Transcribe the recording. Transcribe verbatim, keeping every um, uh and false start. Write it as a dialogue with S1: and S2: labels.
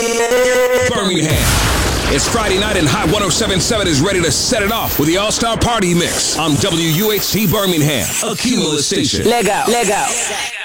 S1: Birmingham. It's Friday night and Hot one oh seven point seven is ready to set it off with the All-Star Party Mix on W U H C Birmingham, a Cumulus station.
S2: Leg out, leg out.